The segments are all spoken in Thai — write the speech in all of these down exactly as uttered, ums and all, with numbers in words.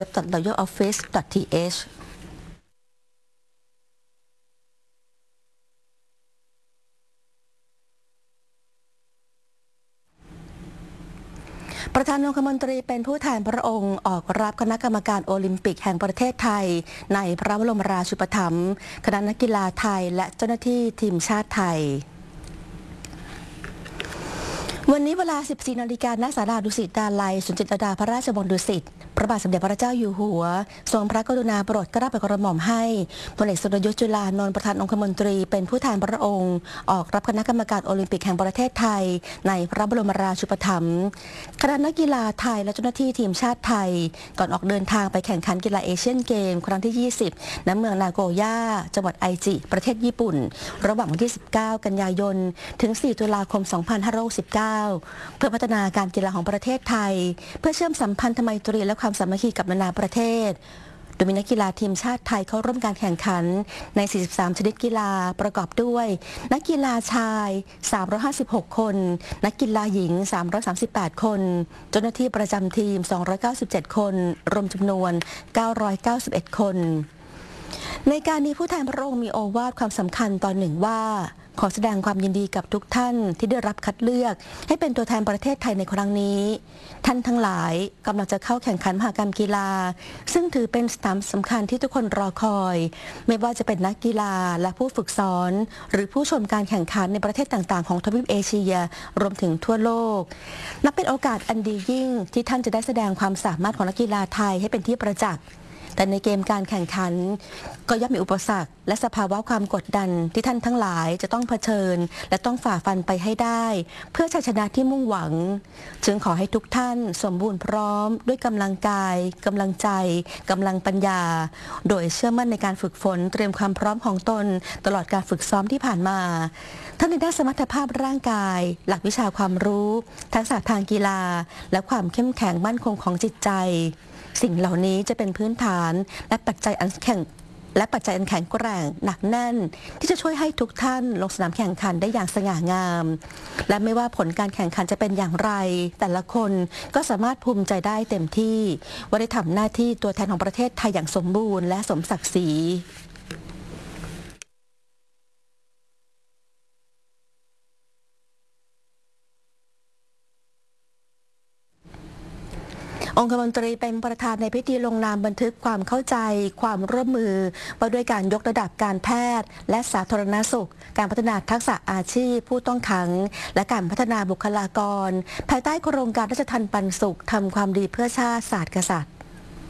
ดอท รอยัล ออฟฟิศ ดอท ที เอช ประธานองคมนตรีเป็นผู้แทนพระองค์ออกรับคณะกรรมการโอลิมปิกแห่งประเทศไทยในพระบรมราชูปถัมภ์คณะนักกีฬาไทยและเจ้าหน้าที่ทีมชาติไทยวันนี้เวลา สิบสี่ นาฬิกาณ ศาลาดุสิตดาลัยสวนจิตรลดาพระราชวังดุสิตพระบาทสมเด็จพระเจ้าอยู่หัวทรงพระกรุณาโปรดเกล้าโปรดกระหม่อมให้พลเอกสุรยุทธ์จุลานนท์ประธานองคมนตรีเป็นผู้แทนพระองค์ออกรับคณะกรรมการโอลิมปิกแห่งประเทศไทยในพระบรมราชูปถัมภ์คณะนักกีฬาไทยและเจ้าหน้าที่ทีมชาติไทยก่อนออกเดินทางไปแข่งขันกีฬาเอเชียนเกมครั้งที่ ยี่สิบ ณ เมืองนาโกย่าจังหวัดไอจิประเทศญี่ปุ่นระหว่างวันที่ สิบเก้า กันยายนถึง สี่ ตุลาคม สองพันห้าร้อยหกสิบเก้า เพื่อพัฒนาการกีฬาของประเทศไทยเพื่อเชื่อมสัมพันธไมตรีและความสามัคคีกับนานาประเทศโดยมีนักกีฬาทีมชาติไทยเข้าร่วมการแข่งขันใน สี่สิบสาม ชนิดกีฬาประกอบด้วยนักกีฬาชาย สามร้อยห้าสิบหก คนนักกีฬาหญิง สามร้อยสามสิบแปด คนเจ้าหน้าที่ประจำทีม สองร้อยเก้าสิบเจ็ด คนรวมจำนวน เก้าร้อยเก้าสิบเอ็ด คนในการนี้ผู้แทนพระองค์มีโอวาทความสำคัญตอนหนึ่งว่าขอแสดงความยินดีกับทุกท่านที่ได้รับคัดเลือกให้เป็นตัวแทนประเทศไทยในครั้งนี้ท่านทั้งหลายกำลังจะเข้าแข่งขันมหกรรมกีฬาซึ่งถือเป็นสนามสำคัญที่ทุกคนรอคอยไม่ว่าจะเป็นนักกีฬาและผู้ฝึกสอนหรือผู้ชมการแข่งขันในประเทศต่างๆของทวีปเอเชียรวมถึงทั่วโลกนับเป็นโอกาสอันดียิ่งที่ท่านจะได้แสดงความสามารถของนักกีฬาไทยให้เป็นที่ประจักษ์แต่ในเกมการแข่งขันก็ย่อมมีอุปสรรคและสภาวะความกดดันที่ท่านทั้งหลายจะต้องเผชิญและต้องฝ่าฟันไปให้ได้เพื่อชัยชนะที่มุ่งหวังจึงขอให้ทุกท่านสมบูรณ์พร้อมด้วยกำลังกายกำลังใจกำลังปัญญาโดยเชื่อมั่นในการฝึกฝนเตรียมความพร้อมของตนตลอดการฝึกซ้อมที่ผ่านมาทั้งในด้านสมรรถภาพร่างกายหลักวิชาความรู้ทักษะทางกีฬาและความเข้มแข็งมั่นคงของจิตใจสิ่งเหล่านี้จะเป็นพื้นฐานและปัจจัยอันแข็งและปัจจัยอันแข็งแกร่งหนักแน่นที่จะช่วยให้ทุกท่านลงสนามแข่งขันได้อย่างสง่างามและไม่ว่าผลการแข่งขันจะเป็นอย่างไรแต่ละคนก็สามารถภูมิใจได้เต็มที่ว่าได้ทำหน้าที่ตัวแทนของประเทศไทยอย่างสมบูรณ์และสมศักดิ์ศรีองคมนตรีเป็นประธานในพิธีลงนามบันทึกความเข้าใจความร่วมมือว่าด้วยการยกระดับการแพทย์และสาธารณสุขการพัฒนาทักษะอาชีพผู้ต้องขังและการพัฒนาบุคลากรภายใต้โครงการราชทัณฑ์ปันสุขทำความดีเพื่อชาติศาสตร์กษัตริย์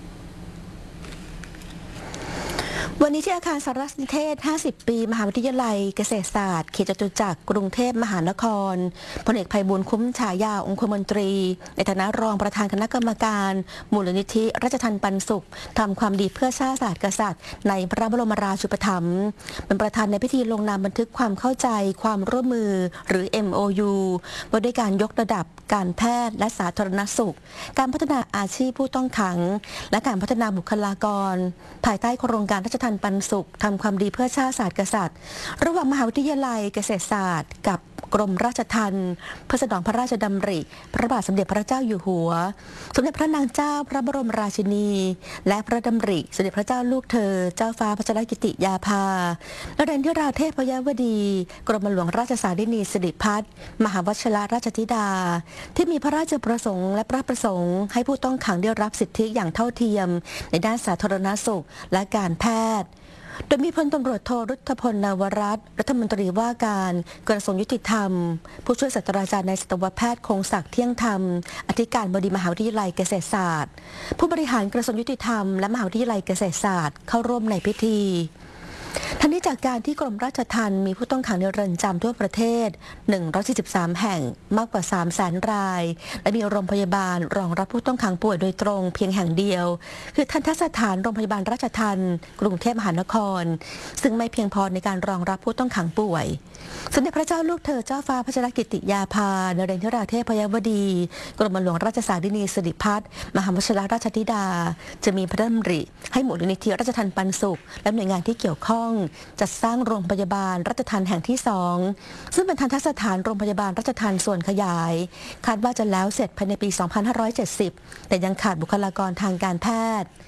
วันนี้ที่อาคารสารสนเทศ ห้าสิบ ปีมหาวิทยาลัยเกษตรศาสตร์เขตจตุจักรกรุงเทพมหานครพลเอกไพบูลย์คุ้มฉายาองคมนตรีในฐานะรองประธานคณะกรรมการมูลนิธิราชทัณฑ์ปันสุขทำความดีเพื่อชาติศาสตร์กษัตริย์ในพระบรมราชูปถัมภ์เป็นประธานในพิธีลงนามบันทึกความเข้าใจความร่วมมือหรือ เอ็ม โอ ยู ว่าด้วยการยกระดับการแพทย์และสาธารณสุขการพัฒนาอาชีพผู้ต้องขังและการพัฒนาบุคลากรภายใต้โครงการราชทัณฑ์ปันสุขทำความดีเพื่อชาติศาสตร์กษัตริย์ระหว่างมหาวิทยาลัยเกษตรศาสตร์กับกรมราชทัณฑ์เพื่อสนองพระราชดำริพระบาทสมเด็จพระเจ้าอยู่หัวสมเด็จพระนางเจ้าพระบรมราชินีและพระดำริสมเด็จพระเจ้าลูกเธอเจ้าฟ้าพัชรกิติยาภาและเดนทิราเทพยวดีกรมหลวงราชสารินีสิริพัฒน์มหาวชิรราชธิดาที่มีพระราชประสงค์และพระประสงค์ให้ผู้ต้องขังได้รับสิทธิอย่างเท่าเทียมในด้านสาธารณสุขและการแพทย์โดยมีพลตำรวจโทรุทธพลนวรัตน์รัฐมนตรีว่าการกระทรวงยุติธรรมผู้ช่วยศาสตราจารย์ในสัตวแพทย์คงศักดิ์เที่ยงธรรมอธิการบดีมหาวิทยาลัยเกษตรศาสตร์ผู้บริหารกระทรวงยุติธรรมและมหาวิทยาลัยเกษตรศาสตร์เข้าร่วมในพิธีทั้งนี้จากการที่กรมราชทัณฑ์มีผู้ต้องขังในเรือนจำทั่วประเทศหนึ่งร้อยสี่สิบสามแห่งมากกว่า สามแสน รายและมีโรงพยาบาลรองรับผู้ต้องขังป่วยโดยตรงเพียงแห่งเดียวคือทันตสถานโรงพยาบาลราชทัณฑ์กรุงเทพมหานครซึ่งไม่เพียงพอในการรองรับผู้ต้องขังป่วยสมเด็จพระเจ้าลูกเธอเจ้าฟ้าพัชรกิติยาภานเรนทราเทพยวดีกรมหลวงราชสารินีสิริพัฒน์มหาวชิรราชธิดาจะมีพระดำริให้มูลนิธิราชทัณฑ์ปันสุขและหน่วยงานที่เกี่ยวข้องจัดสร้างโรงพยาบาลราชทัณฑ์แห่งที่สองซึ่งเป็นทันตสถานโรงพยาบาลราชทัณฑ์ส่วนขยายคาดว่าจะแล้วเสร็จภายในปี สองพันห้าร้อยเจ็ดสิบ แต่ยังขาดบุคลากรทางการแพทย์